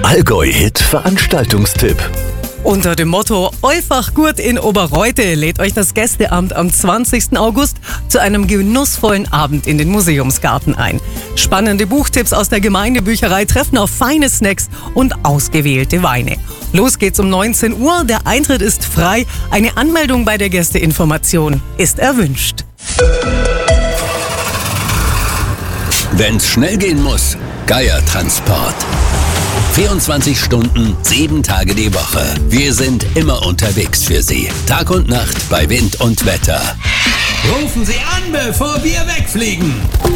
Allgäu-Hit Veranstaltungstipp. Unter dem Motto Einfach gut in Oberreute lädt euch das Gästeamt am 20. August zu einem genussvollen Abend in den Museumsgarten ein. Spannende Buchtipps aus der Gemeindebücherei treffen auf feine Snacks und ausgewählte Weine. Los geht's um 19 Uhr, der Eintritt ist frei. Eine Anmeldung bei der Gästeinformation ist erwünscht. Wenn's schnell gehen muss, Geiertransport. 24 Stunden, 7 Tage die Woche. Wir sind immer unterwegs für Sie. Tag und Nacht bei Wind und Wetter. Rufen Sie an, bevor wir wegfliegen.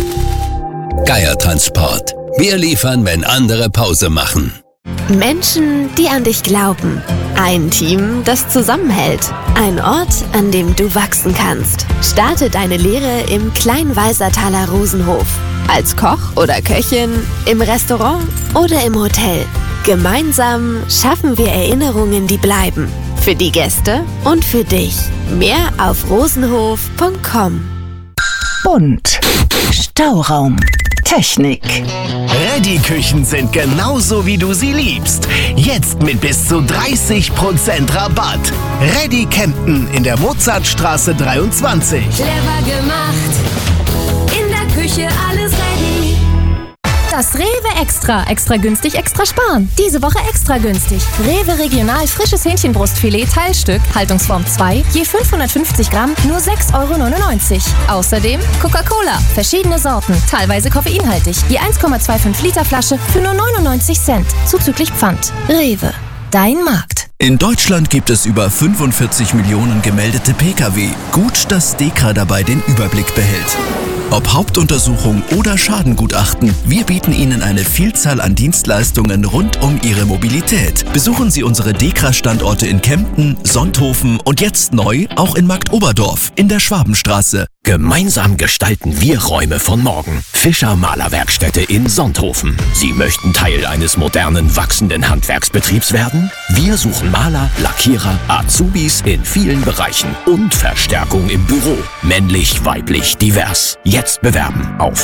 Geiertransport. Wir liefern, wenn andere Pause machen. Menschen, die an dich glauben. Ein Team, das zusammenhält. Ein Ort, an dem du wachsen kannst. Starte deine Lehre im Kleinweisertaler Rosenhof. Als Koch oder Köchin, im Restaurant oder im Hotel. Gemeinsam schaffen wir Erinnerungen, die bleiben. Für die Gäste und für dich. Mehr auf rosenhof.com. Bunt. Stauraum. Technik. Reddy-Küchen sind genauso, wie du sie liebst. Jetzt mit bis zu 30% Rabatt. Reddy Kempten in der Mozartstraße 23. Clever gemacht. In der Küche alles ready. Das Rewe Extra günstig, extra sparen. Diese Woche extra günstig. Rewe Regional frisches Hähnchenbrustfilet Teilstück, Haltungsform 2, je 550 Gramm, nur 6,99 €. Außerdem Coca-Cola, verschiedene Sorten, teilweise koffeinhaltig, je 1,25 Liter Flasche für nur 99 Cent, zuzüglich Pfand. Rewe, dein Markt. In Deutschland gibt es über 45 Millionen gemeldete Pkw. Gut, dass DEKRA dabei den Überblick behält. Ob Hauptuntersuchung oder Schadengutachten, wir bieten Ihnen eine Vielzahl an Dienstleistungen rund um Ihre Mobilität. Besuchen Sie unsere DEKRA-Standorte in Kempten, Sonthofen und jetzt neu auch in Marktoberdorf in der Schwabenstraße. Gemeinsam gestalten wir Räume von morgen. Fischer Malerwerkstätte in Sonthofen. Sie möchten Teil eines modernen, wachsenden Handwerksbetriebs werden? Wir suchen Maler, Lackierer, Azubis in vielen Bereichen und Verstärkung im Büro. Männlich, weiblich, divers. Jetzt bewerben auf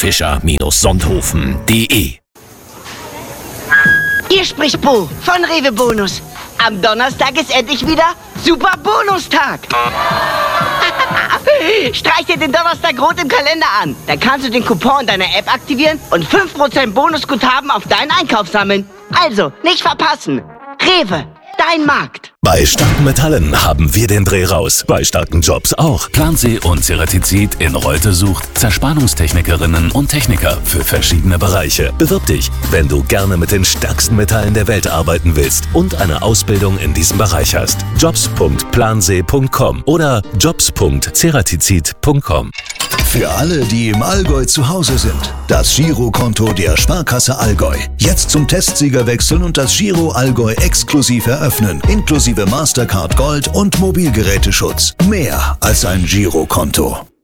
malerfischer-sonthofen.de. Hier spricht Bo von Rewe Bonus. Am Donnerstag ist endlich wieder Super Bonustag. Streich dir den Donnerstag rot im Kalender an. Dann kannst du den Coupon deiner App aktivieren und 5% Bonusguthaben auf deinen Einkauf sammeln. Also, nicht verpassen. Rewe, dein Markt. Bei starken Metallen haben wir den Dreh raus. Bei starken Jobs auch. Plansee und Ceratizid in Reute sucht Zerspannungstechnikerinnen und Techniker für verschiedene Bereiche. Bewirb dich, wenn du gerne mit den stärksten Metallen der Welt arbeiten willst und eine Ausbildung in diesem Bereich hast. jobs.plansee.com oder jobs.ceratizid.com. Für alle, die im Allgäu zu Hause sind, das Girokonto der Sparkasse Allgäu. Jetzt zum Testsieger wechseln und das Giro Allgäu exklusiv eröffnen, inklusive Mastercard Gold und Mobilgeräteschutz. Mehr als ein Girokonto.